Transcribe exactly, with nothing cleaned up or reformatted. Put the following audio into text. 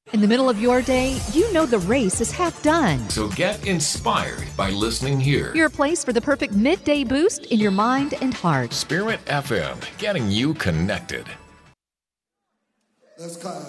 In the middle of your day, you know the race is half done. So get inspired by listening here. Your place for the perfect midday boost in your mind and heart. Spirit F M, getting you connected. Let's